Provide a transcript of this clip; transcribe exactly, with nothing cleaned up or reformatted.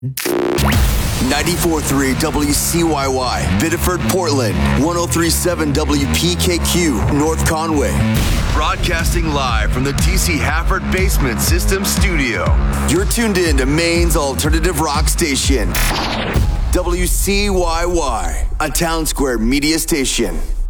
ninety-four point three W C Y Y, Biddeford, Portland. one oh three point seven W P K Q, North Conway. Broadcasting live from the T C Hafford Basement System Studio. You're tuned in to Maine's alternative rock station. W C Y Y, a Town Square media station.